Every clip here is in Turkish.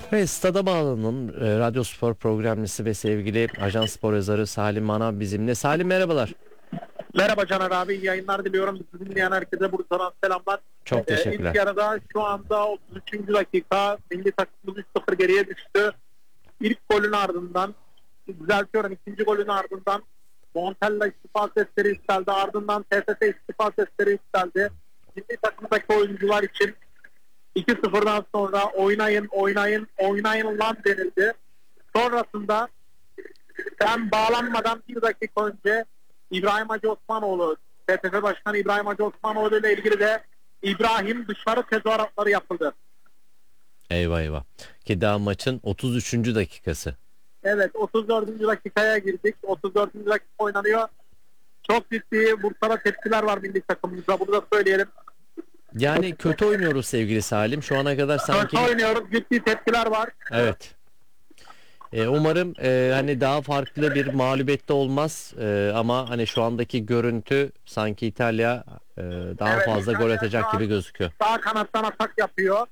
Ve Stada Bağlı'nın radyo spor programcısı ve sevgili Ajans Spor yazarı Salim Manav bizimle. Salim merhabalar. Merhaba Caner abi, iyi yayınlar diliyorum. Sizi dinleyen herkese buradan selamlar. Çok İlk teşekkürler. yarıda şu anda 33. dakika milli takımımız 3-0 geriye düştü. İlk golün ardından, düzeltiyorum, ikinci golün ardından Montella istifa sesleri yükseldi. Ardından TFF istifa sesleri yükseldi. Milli takımdaki oyuncular için 2-0'dan sonra oynayın lan denildi. Sonrasında ben bağlanmadan bir dakika önce İbrahim Hacı Osmanoğlu, TFF Başkanı İbrahim Hacı Osmanoğlu ile ilgili de İbrahim dışarı tezahüratları yapıldı. Eyvah eyvah. Ki daha maçın 33. dakikası. Evet, 34. dakikaya girdik. 34. dakika oynanıyor. Çok ciddi Bursa'da tepkiler var milli takımımızda. Bunu da söyleyelim. Yani kötü oynuyoruz sevgili Salim. Şu ana kadar sanki... Kötü oynuyoruz. Ciddi tepkiler var. Evet. Umarım hani daha farklı bir mağlubiyette olmaz. Ama hani şu andaki görüntü sanki İtalya daha Evet, fazla gol İtalya atacak şu gibi an gözüküyor. Sağ kanattan atak yapıyor.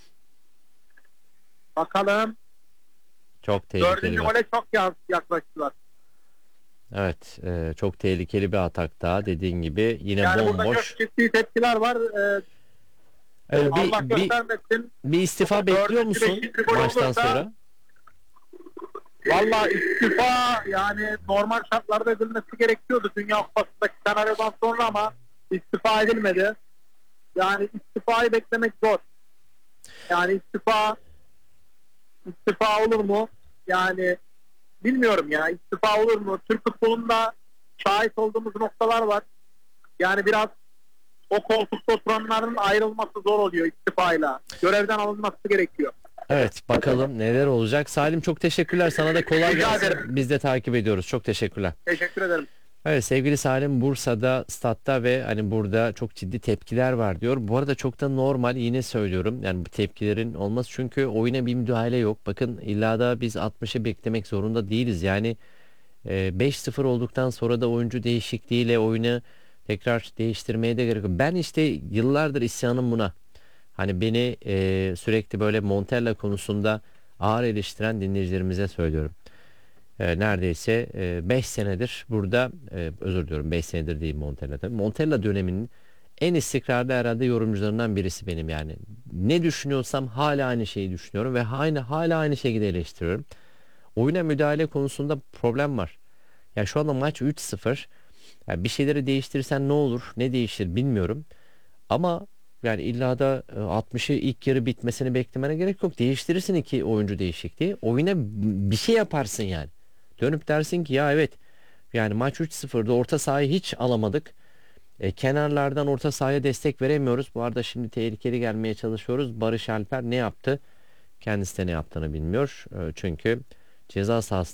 Bakalım. Çok tehlikeli Dördüncü bir. gole çok yaklaştılar. Evet, çok tehlikeli bir atak daha dediğin gibi. Yine Yani burada çok bomboş. ciddi tepkiler var. Allah Bir göstermesin. bir istifa bekliyor Dördüncü, musun beşinci gol maçtan olursa, sonra? valla istifa yani normal şartlarda edilmesi gerekiyordu Dünya Kupası'ndaki senaryodan sonra ama istifa edilmedi. Yani istifayı beklemek zor. Yani istifa olur mu? Yani bilmiyorum ya, istifa olur mu? Türk futbolunda şahit olduğumuz noktalar var. Yani biraz o koltukta oturanların ayrılması zor oluyor istifayla. Görevden alınması gerekiyor. Evet, bakalım neler olacak. Salim çok teşekkürler. Sana da kolay Rica gelsin. ederim. Biz de takip ediyoruz. Çok teşekkürler. Teşekkür ederim. Evet sevgili Salim Bursa'da statta ve hani burada çok ciddi tepkiler var diyor. Bu arada çok da normal, yine söylüyorum. Yani bu tepkilerin olması, çünkü oyuna bir müdahale yok. Bakın illa da biz 60'ı beklemek zorunda değiliz. Yani 5-0 olduktan sonra da oyuncu değişikliğiyle oyunu tekrar değiştirmeye de gerek yok. Ben işte yıllardır isyanım buna. Hani beni sürekli böyle Montella konusunda ağır eleştiren dinleyicilerimize söylüyorum. Neredeyse 5 senedir burada, özür diliyorum, 5 senedir değil Montella tabii. Montella döneminin en istikrarlı herhalde yorumcularından birisi benim yani. Ne düşünüyorsam hala aynı şeyi düşünüyorum ve hala aynı şekilde eleştiriyorum. Oyuna müdahale konusunda problem var. Ya şu anda maç 3-0. Yani bir şeyleri değiştirirsen ne olur, ne değişir bilmiyorum. Ama yani illa da 60'ı ilk yarı bitmesini beklemene gerek yok. Değiştirirsin iki oyuncu değişikliği. Oyuna bir şey yaparsın yani. Dönüp dersin ki ya evet, yani maç 3-0'da orta sahayı hiç alamadık. Kenarlardan orta sahaya destek veremiyoruz. Bu arada şimdi tehlikeli gelmeye çalışıyoruz. Barış Alper ne yaptı? Kendisi de ne yaptığını bilmiyor. Çünkü ceza sahası